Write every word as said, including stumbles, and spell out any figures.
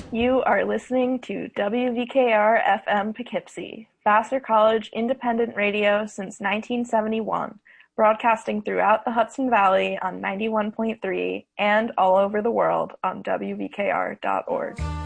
You are listening to W V K R F M Poughkeepsie, Vassar College independent radio since nineteen seventy-one, broadcasting throughout the Hudson Valley on ninety-one point three and all over the world on W V K R dot org.